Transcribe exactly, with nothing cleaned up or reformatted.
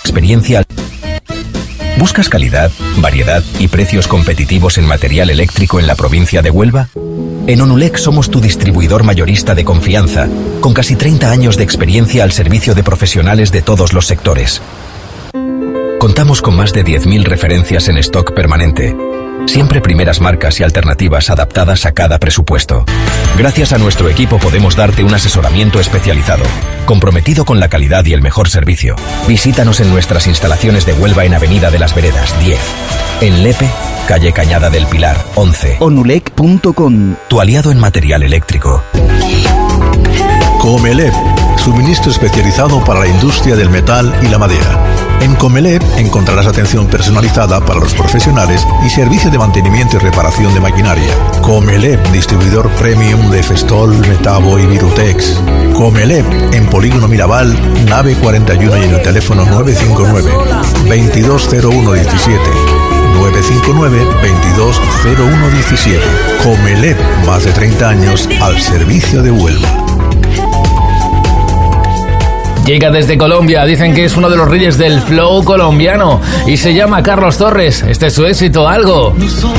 experiencia. ¿Buscas calidad, variedad y precios competitivos en material eléctrico en la provincia de Huelva? En Onulec somos tu distribuidor mayorista de confianza, con casi treinta años de experiencia al servicio de profesionales de todos los sectores. Contamos con más de diez mil referencias en stock permanente. Siempre primeras marcas y alternativas adaptadas a cada presupuesto. Gracias a nuestro equipo podemos darte un asesoramiento especializado, comprometido con la calidad y el mejor servicio. Visítanos en nuestras instalaciones de Huelva en Avenida de las Veredas diez. En Lepe, calle Cañada del Pilar once. onulec punto com. Tu aliado en material eléctrico. Comelep, suministro especializado para la industria del metal y la madera. En Comelep encontrarás atención personalizada para los profesionales y servicio de mantenimiento y reparación de maquinaria. Comelep, distribuidor premium de Festol, Metabo y Virutex. Comelep, en Polígono Mirabal, nave cuarenta y uno y en el teléfono nueve cinco nueve, veintidós cero uno diecisiete. nueve cinco nueve, veintidós cero uno diecisiete. Comelep, más de treinta años al servicio de Huelva. Llega desde Colombia, dicen que es uno de los reyes del flow colombiano y se llama Carlos Torres. Este es su éxito, Algo.